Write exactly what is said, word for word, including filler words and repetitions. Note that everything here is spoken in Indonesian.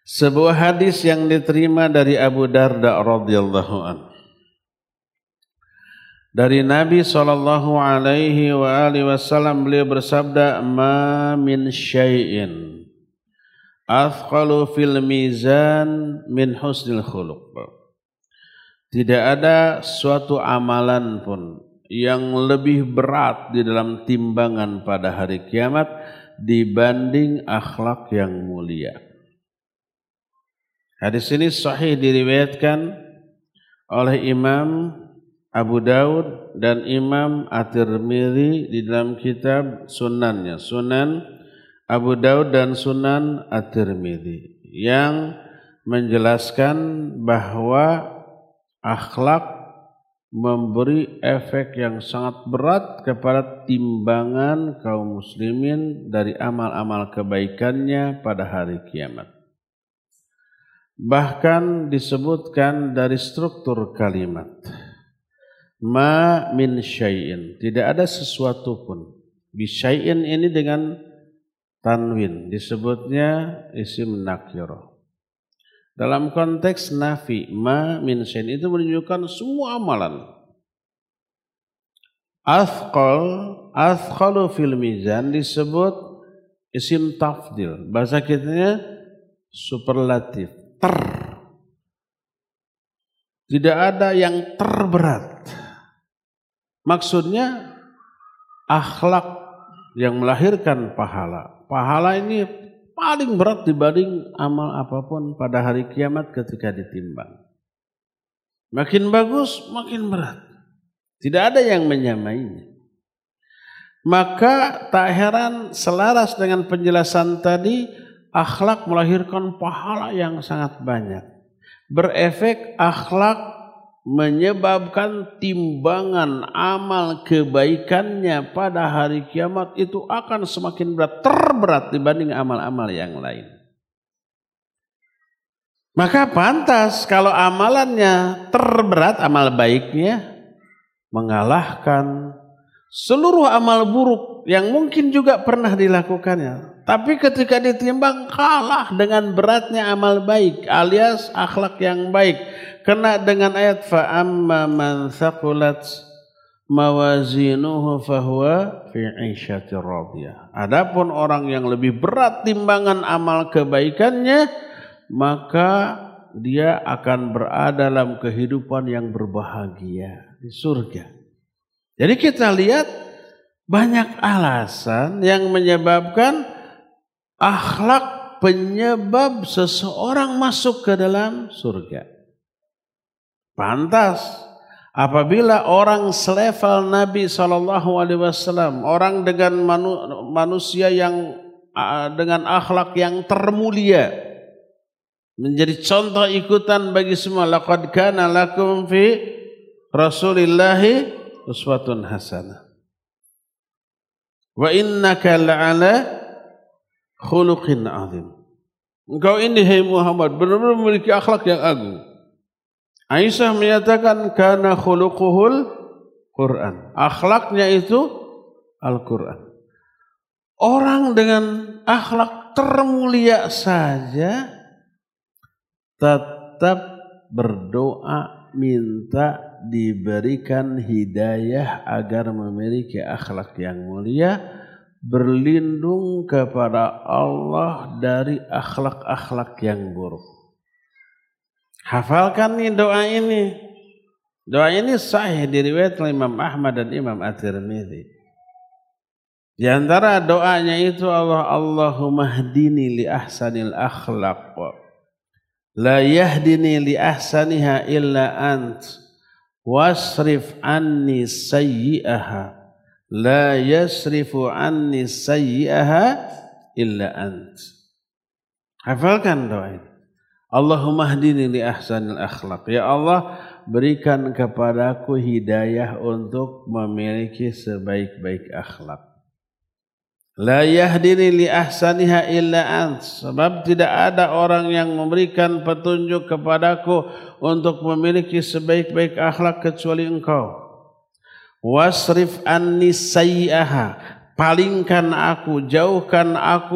Sebuah hadis yang diterima dari Abu Darda radhiyallahu anhu. Dari Nabi sallallahu alaihi wa alihi wasallam, beliau bersabda, "Ma min syai'in athqalu fil mizan min husnil khuluq." Tidak ada suatu amalan pun yang lebih berat di dalam timbangan pada hari kiamat dibanding akhlak yang mulia. Hadis ini sahih diriwayatkan oleh Imam Abu Daud dan Imam At-Tirmidzi di dalam kitab sunannya, Sunan Abu Daud dan Sunan At-Tirmidzi, yang menjelaskan bahwa akhlak memberi efek yang sangat berat kepada timbangan kaum muslimin dari amal-amal kebaikannya pada hari kiamat. Bahkan disebutkan dari struktur kalimat, ma min syai'in, tidak ada sesuatu pun. Bisyai'in ini dengan tanwin disebutnya isim nakirah. Dalam konteks nafi, ma min syai'in itu menunjukkan semua amalan. Athqal, athqalu fil mizan disebut isim tafdil. Bahasa kitanya superlatif. Ter. Tidak ada yang terberat. Maksudnya akhlak yang melahirkan pahala. Pahala ini paling berat dibanding amal apapun pada hari kiamat ketika ditimbang. Makin bagus, makin berat. Tidak ada yang menyamainya. Maka tak heran selaras dengan penjelasan tadi, akhlak melahirkan pahala yang sangat banyak. Berefek akhlak menyebabkan timbangan amal kebaikannya pada hari kiamat itu akan semakin berat, terberat dibanding amal-amal yang lain. Maka pantas kalau amalannya terberat, amal baiknya mengalahkan seluruh amal buruk yang mungkin juga pernah dilakukannya. Tapi ketika ditimbang kalah dengan beratnya amal baik alias akhlak yang baik. Kena dengan ayat fa amma man thaqulat mawazinuhu fahuwa fi 'ishatir radiyah. Adapun orang yang lebih berat timbangan amal kebaikannya, maka dia akan berada dalam kehidupan yang berbahagia di surga. Jadi kita lihat banyak alasan yang menyebabkan akhlak penyebab seseorang masuk ke dalam surga. Pantas apabila orang selevel Nabi shallallahu alaihi wasallam, orang dengan manu, manusia yang uh, dengan akhlak yang termulia, menjadi contoh ikutan bagi semua. Laqad kana lakum fi Rasulillahi uswatun hasanah. Wa innaka la'ala khuluqin azim. Engkau ini, hai Muhammad, benar-benar memiliki akhlak yang agung. Aisyah menyatakan kana khuluquhul Quran. Akhlaknya itu Al-Quran. Orang dengan akhlak termulia saja tetap berdoa minta diberikan hidayah agar memiliki akhlak yang mulia, berlindung kepada Allah dari akhlak-akhlak yang buruk. Hafalkan nih doa ini. Doa ini sahih diriwayatkan Imam Ahmad dan Imam At-Tirmidzi. Di antara doanya itu Allah Allahumma hdini li ahsanil akhlaq. La yahdini li ahsaniha illa ant. Wasrif anni sayyi'aha. La yasrifu anni sayyi'aha illa ant. Hafalkan doa ini. Allahumma hdini li ahsanil akhlaq. Ya Allah, berikan kepadaku hidayah untuk memiliki sebaik-baik akhlak. La yahdini li ahsaniha illa ant. Sebab tidak ada orang yang memberikan petunjuk kepadaku untuk memiliki sebaik-baik akhlak kecuali Engkau. Wasrif anni sayyi'aha. Palingkan aku, jauhkan aku